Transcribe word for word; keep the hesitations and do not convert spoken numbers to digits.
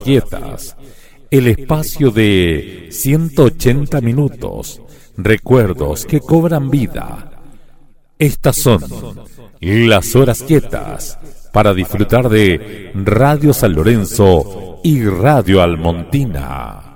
Quietas, el espacio de ciento ochenta minutos, recuerdos que cobran vida. Estas son las Horas Quietas, para disfrutar de Radio San Lorenzo y Radio Almontina.